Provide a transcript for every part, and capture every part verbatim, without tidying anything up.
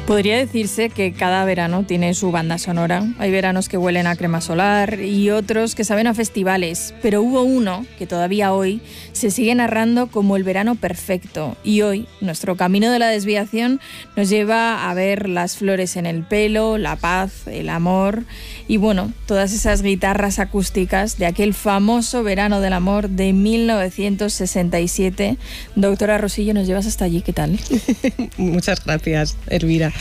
Podría decirse que cada verano tiene su banda sonora. Hay veranos que huelen a crema solar y otros que saben a festivales, pero hubo uno que todavía hoy se sigue narrando como el verano perfecto. Y hoy nuestro camino de la desviación nos lleva a ver las flores en el pelo, la paz, el amor y bueno, todas esas guitarras acústicas de aquel famoso verano del amor de mil novecientos sesenta y siete. Doctora Rosillo, nos llevas hasta allí, ¿qué tal? Muchas gracias, Elvira.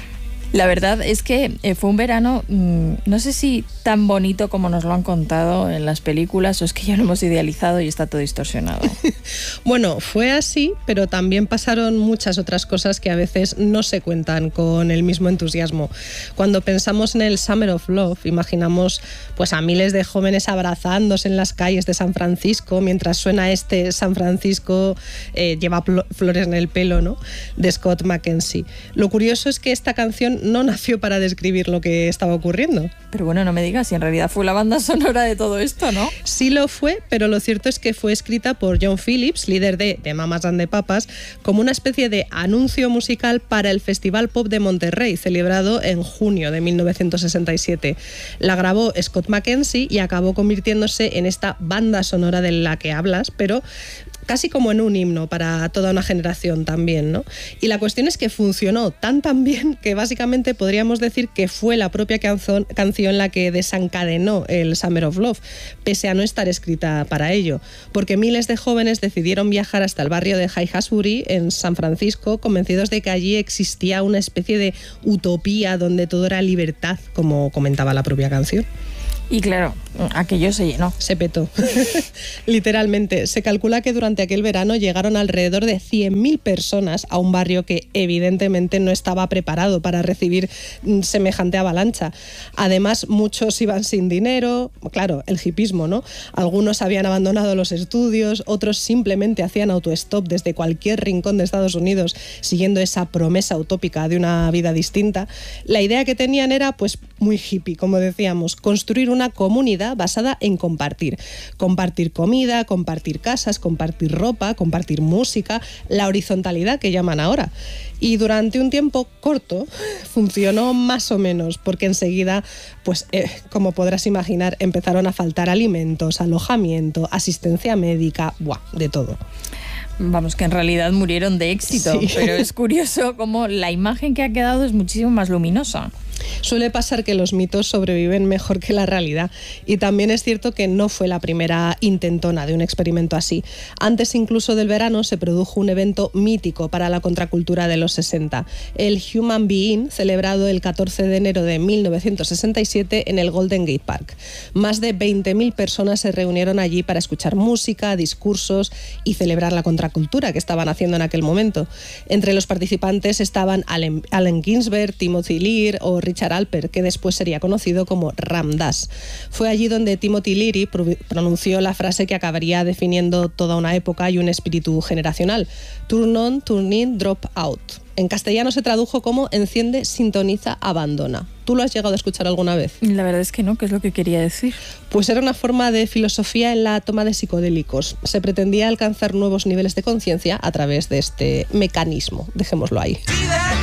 La verdad es que fue un verano, no sé si tan bonito como nos lo han contado en las películas, o es que ya lo hemos idealizado y está todo distorsionado. Bueno, fue así, pero también pasaron muchas otras cosas que a veces no se cuentan con el mismo entusiasmo. Cuando pensamos en el Summer of Love, imaginamos pues, a miles de jóvenes abrazándose en las calles de San Francisco, mientras suena este San Francisco eh, lleva flores en el pelo, ¿no?, de Scott McKenzie. Lo curioso es que esta canción no nació para describir lo que estaba ocurriendo. Pero bueno, no me digas, si en realidad fue la banda sonora de todo esto, ¿no? Sí lo fue, pero lo cierto es que fue escrita por John Phillips, líder de The Mamas and the Papas, como una especie de anuncio musical para el Festival Pop de Monterrey, celebrado en junio de mil novecientos sesenta y siete. La grabó Scott McKenzie y acabó convirtiéndose en esta banda sonora de la que hablas, pero casi como en un himno para toda una generación también, ¿no? Y la cuestión es que funcionó tan tan bien que básicamente podríamos decir que fue la propia canción, canción la que desencadenó el Summer of Love, pese a no estar escrita para ello, porque miles de jóvenes decidieron viajar hasta el barrio de Haight-Ashbury en San Francisco, convencidos de que allí existía una especie de utopía donde todo era libertad, como comentaba la propia canción. Y claro, aquello se llenó. Se petó. Literalmente. Se calcula que durante aquel verano llegaron alrededor de cien mil personas a un barrio que evidentemente no estaba preparado para recibir semejante avalancha. Además, muchos iban sin dinero. Claro, el hipismo, ¿no? Algunos habían abandonado los estudios, otros simplemente hacían autostop desde cualquier rincón de Estados Unidos, siguiendo esa promesa utópica de una vida distinta. La idea que tenían era, pues, muy hippie, como decíamos, construir una comunidad basada en compartir. Compartir comida, compartir casas, compartir ropa, compartir música, la horizontalidad que llaman ahora. Y durante un tiempo corto funcionó más o menos, porque enseguida, pues eh, como podrás imaginar, empezaron a faltar alimentos, alojamiento, asistencia médica, ¡buah!, de todo. Vamos, que en realidad murieron de éxito, sí. Pero es curioso cómo la imagen que ha quedado es muchísimo más luminosa. Suele pasar que los mitos sobreviven mejor que la realidad, y también es cierto que no fue la primera intentona de un experimento así. Antes incluso del verano se produjo un evento mítico para la contracultura de los sesenta, el Human Being, celebrado el catorce de enero de mil novecientos sesenta y siete en el Golden Gate Park. Más de veinte mil personas se reunieron allí para escuchar música, discursos y celebrar la contracultura que estaban haciendo en aquel momento. Entre los participantes estaban Allen, Allen Ginsberg, Timothy Leary o Richard Alpert, que después sería conocido como Ram Dass. Fue allí donde Timothy Leary pronunció la frase que acabaría definiendo toda una época y un espíritu generacional: turn on, turn in, drop out. En castellano se tradujo como enciende, sintoniza, abandona. ¿Tú lo has llegado a escuchar alguna vez? La verdad es que no, ¿qué es lo que quería decir? Pues era una forma de filosofía en la toma de psicodélicos. Se pretendía alcanzar nuevos niveles de conciencia a través de este mecanismo. Dejémoslo ahí.